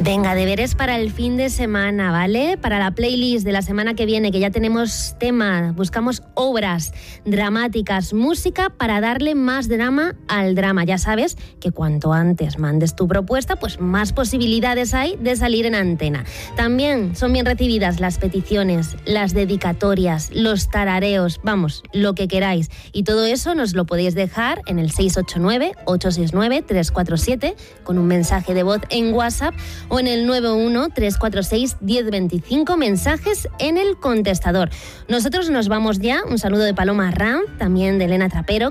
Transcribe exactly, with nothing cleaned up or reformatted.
Venga, deberes para el fin de semana, ¿vale? Para la playlist de la semana que viene, que ya tenemos tema, buscamos obras dramáticas, música para darle más drama al drama. Ya sabes que cuanto antes mandes tu propuesta, pues más posibilidades hay de salir en antena. También son bien recibidas las peticiones, las dedicatorias, los tarareos, vamos, lo que queráis. Y todo eso nos lo podéis dejar en el seis ocho nueve, ocho seis nueve, tres cuatro siete con un mensaje de voz en WhatsApp o en el nueve uno, tres cuatro seis, uno cero dos cinco, mensajes en el contestador. Nosotros nos vamos ya. Un saludo de Paloma Ranz, también de Elena Trapero,